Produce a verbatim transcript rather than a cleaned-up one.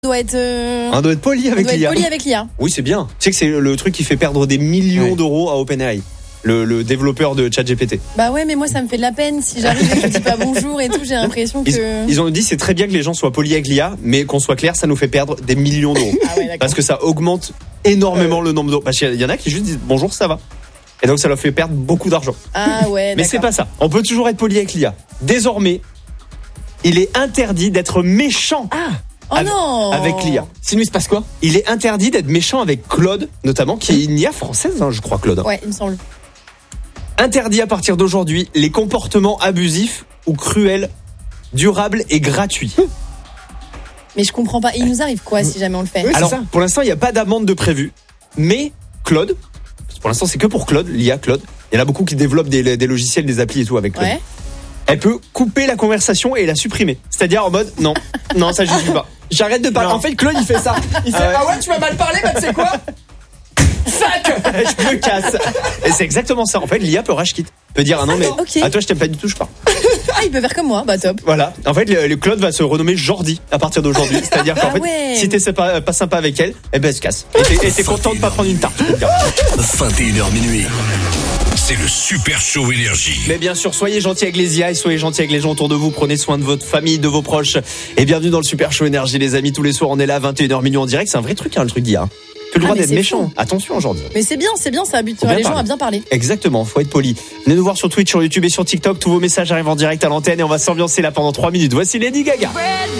doit être euh... On doit être poli avec doit l'I A. Être poli avec l'I A. Oui, c'est bien. Tu sais que c'est le truc qui fait perdre des millions ouais. d'euros à OpenAI, le, le développeur de ChatGPT. Bah ouais, mais moi ça me fait de la peine si j'arrive et que je dis pas bonjour et tout, j'ai l'impression que ils, ils ont dit c'est très bien que les gens soient polis avec l'I A, mais qu'on soit clair, ça nous fait perdre des millions d'euros. Ah ouais, parce que ça augmente énormément euh... le nombre d'euros. Parce qu'il y en a qui juste disent bonjour, ça va. Et donc ça leur fait perdre beaucoup d'argent. Ah ouais. Mais d'accord. c'est pas ça. On peut toujours être poli avec l'I A. Désormais, il est interdit d'être méchant. Ah. Oh avec, non. avec l'I A. Sinon il se passe quoi ? Il est interdit d'être méchant avec Claude, notamment, qui est une I A française, hein, je crois, Claude. Ouais, il me semble. Interdit à partir d'aujourd'hui les comportements abusifs ou cruels, durables et gratuits. Mais je comprends pas. Il nous arrive quoi si jamais on le fait ? Oui, Alors, ça. pour l'instant, il n'y a pas d'amende de prévu. Mais Claude, pour l'instant, c'est que pour Claude, l'I A Claude. Il y en a beaucoup qui développent des, des logiciels, des applis et tout avec Claude. Ouais. Elle peut couper la conversation et la supprimer. C'est-à-dire en mode, non, non, ça je suis pas. J'arrête de parler. En fait, Claude, il fait ça. Il fait, ah ouais, ah ouais tu m'as mal parlé, bah tu sais quoi ? Sac. Je me casse. Et c'est exactement ça. En fait, l'I A peut rage quitte. Peut dire, ah non, mais okay. à toi, je t'aime pas du tout, je pars. Ah, il peut faire comme moi, bah top. Voilà. En fait, le, le Claude va se renommer Jordi à partir d'aujourd'hui. C'est-à-dire qu'en ah fait, ouais. si t'es pas, pas sympa avec elle, eh ben, elle se casse. Et t'es, et t'es content de pas prendre une tarte. vingt et une heures minuit. C'est le Super Show Énergie. Mais bien sûr, soyez gentils avec les I A et soyez gentils avec les gens autour de vous. Prenez soin de votre famille, de vos proches. Et bienvenue dans le Super Show Énergie, les amis. Tous les soirs, on est là, vingt et une heures minuit en direct. C'est un vrai truc, hein, le truc d'I A. Plus le droit ah, d'être méchant. Fou. Attention aujourd'hui. Mais c'est bien, c'est bien, ça habitue les gens à bien parler. Exactement, faut être poli. Venez nous voir sur Twitch, sur YouTube et sur TikTok. Tous vos messages arrivent en direct à l'antenne et on va s'ambiancer là pendant trois minutes. Voici Lady Gaga.